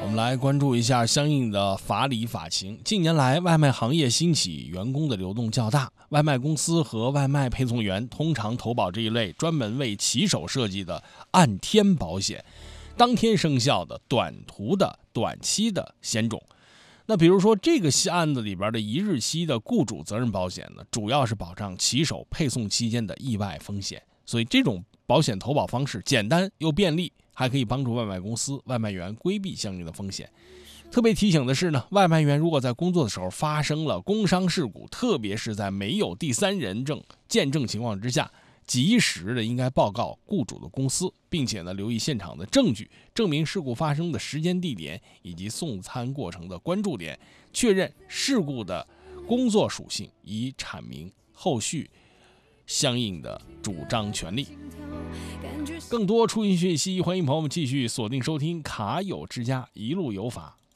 们来关注一下相应的法理法情。近年来，外卖行业兴起，员工的流动较大，外卖公司和外卖配送员通常投保这一类专门为骑手设计的按天保险，当天生效的、短途的、短期的险种。那比如说这个案子里边的一日期的雇主责任保险呢，主要是保障骑手配送期间的意外风险，所以这种保险投保方式简单又便利，还可以帮助外卖公司、外卖员规避相应的风险。特别提醒的是呢，外卖员如果在工作的时候发生了工伤事故，特别是在没有第三人见证情况之下，及时的应该报告雇主的公司，并且呢留意现场的证据，证明事故发生的时间、地点以及送餐过程的关注点，确认事故的工作属性，以阐明后续相应的主张权利。更多出行讯息，欢迎朋友们继续锁定收听卡友之家，一路有法。